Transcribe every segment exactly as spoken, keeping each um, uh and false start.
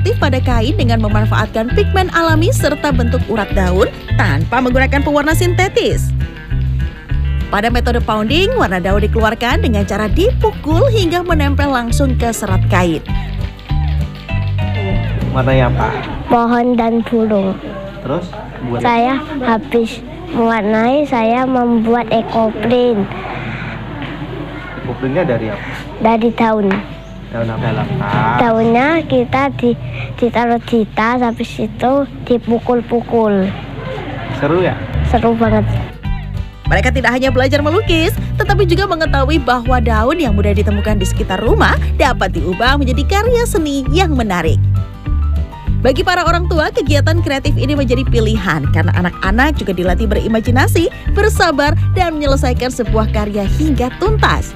kreatif pada kain dengan memanfaatkan pigmen alami serta bentuk urat daun tanpa menggunakan pewarna sintetis. Pada metode pounding, warna daun dikeluarkan dengan cara dipukul hingga menempel langsung ke serat kain. Warnanya apa? Pohon dan burung. Terus? Buat saya habis mewarnai, saya membuat ekoprint. Ekoprintnya dari apa? Dari daun. Daun apa? Dalam tas. Daunnya kita di, ditaruh di tas, habis itu dipukul-pukul. Seru ya? Seru banget. Mereka tidak hanya belajar melukis, tetapi juga mengetahui bahwa daun yang mudah ditemukan di sekitar rumah dapat diubah menjadi karya seni yang menarik. Bagi para orang tua, kegiatan kreatif ini menjadi pilihan karena anak-anak juga dilatih berimajinasi, bersabar, dan menyelesaikan sebuah karya hingga tuntas.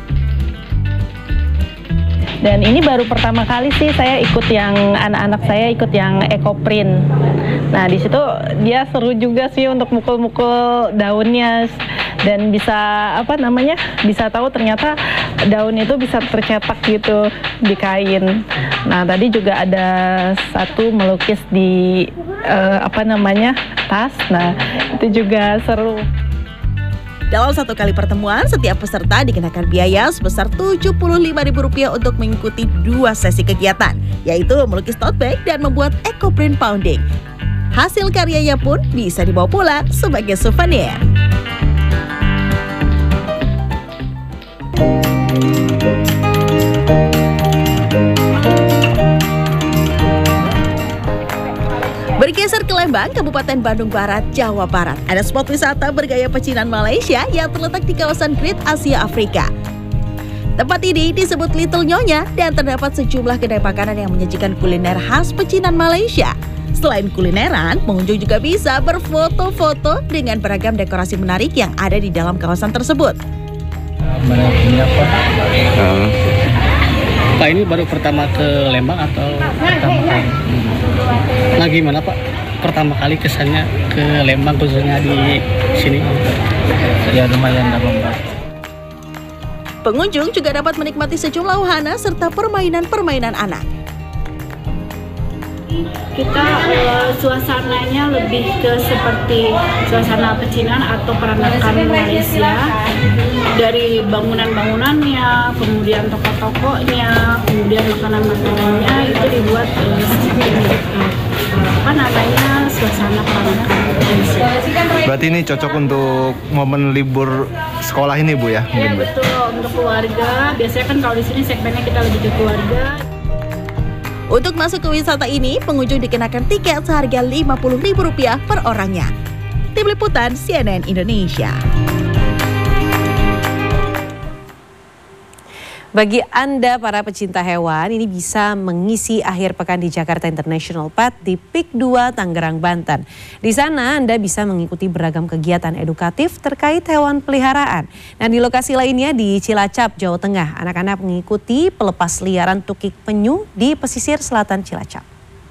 Dan ini baru pertama kali sih saya ikut yang anak-anak saya ikut yang ekoprint. Nah di situ dia seru juga sih untuk mukul-mukul daunnya dan bisa apa namanya bisa tahu ternyata daun itu bisa tercetak gitu di kain. Nah tadi juga ada satu melukis di uh, apa namanya tas. Nah itu juga seru. Dalam satu kali pertemuan, setiap peserta dikenakan biaya sebesar tujuh puluh lima ribu rupiah untuk mengikuti dua sesi kegiatan, yaitu melukis tote bag dan membuat ekoprint pounding. Hasil karyanya pun bisa dibawa pulang sebagai souvenir. Bergeser ke Lembang, Kabupaten Bandung Barat, Jawa Barat. Ada spot wisata bergaya pecinan Malaysia yang terletak di kawasan Great Asia Afrika. Tempat ini disebut Little Nyonya dan terdapat sejumlah kedai makanan yang menyajikan kuliner khas pecinan Malaysia. Selain kulineran, pengunjung juga bisa berfoto-foto dengan beragam dekorasi menarik yang ada di dalam kawasan tersebut. Menariknya apa? Uh, Pak ini baru pertama ke Lembang atau pertama kali? Nah gimana Pak? Pertama kali kesannya ke Lembang khususnya di sini? Ya lumayan dapat. Pengunjung juga dapat menikmati sejumlah wahana serta permainan-permainan anak. Kita uh, suasananya lebih ke seperti suasana pecinan atau peranakan Malaysia, dari bangunan-bangunannya, kemudian toko-tokonya, kemudian makanan-makanannya itu dibuat uh, seperti uh, apa namanya suasana peranakan Malaysia. Berarti ini cocok untuk momen libur sekolah ini Bu ya? Iya betul, untuk keluarga. Biasanya kan kalau di sini segmennya kita lebih ke keluarga. Untuk masuk ke wisata ini, pengunjung dikenakan tiket seharga lima puluh ribu rupiah per orangnya. Tim Liputan C N N Indonesia. Bagi Anda para pecinta hewan, ini bisa mengisi akhir pekan di Jakarta International Pet di P I K dua Tangerang, Banten. Di sana Anda bisa mengikuti beragam kegiatan edukatif terkait hewan peliharaan. Nah di lokasi lainnya di Cilacap, Jawa Tengah, anak-anak mengikuti pelepas liaran tukik penyu di pesisir selatan Cilacap.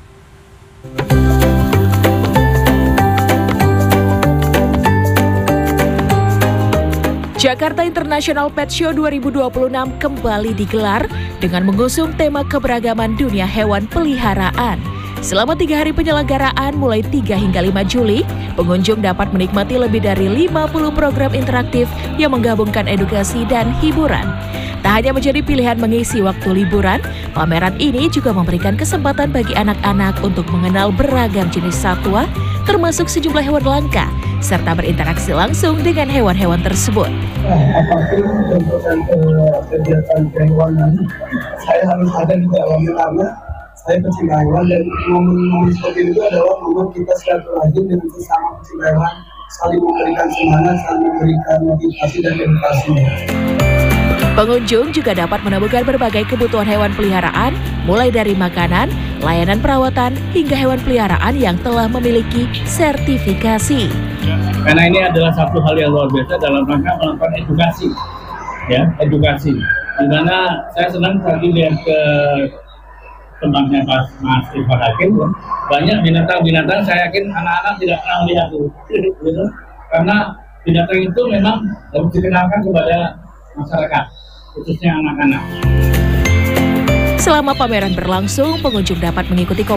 Jakarta International Pet Show dua ribu dua puluh enam kembali digelar dengan mengusung tema keberagaman dunia hewan peliharaan. Selama tiga hari penyelenggaraan mulai tiga hingga lima Juli, pengunjung dapat menikmati lebih dari lima puluh program interaktif yang menggabungkan edukasi dan hiburan. Tak hanya menjadi pilihan mengisi waktu liburan, pameran ini juga memberikan kesempatan bagi anak-anak untuk mengenal beragam jenis satwa, termasuk sejumlah hewan langka, serta berinteraksi langsung dengan hewan-hewan tersebut. Apapun bentuk kegiatan kehewanan, saya harus ada di dalamnya karena saya pecinta hewan, dan momen-momen seperti itu adalah momen kita silaturahim dengan sesama pecinta hewan, saling memberikan semangat, saling memberikan motivasi dan edukasi. Pengunjung juga dapat menemukan berbagai kebutuhan hewan peliharaan, mulai dari makanan, layanan perawatan, hingga hewan peliharaan yang telah memiliki sertifikasi. Karena ini adalah satu hal yang luar biasa dalam rangka melakukan edukasi, ya edukasi. Di mana saya senang tadi lihat ke tempatnya Mas Mas Irfan Hakim, banyak binatang-binatang saya yakin anak-anak tidak pernah melihat itu, gitu. Karena binatang itu memang harus dikenalkan kepada masyarakat, khususnya anak-anak. Selama pameran berlangsung, pengunjung dapat mengikuti kompetisi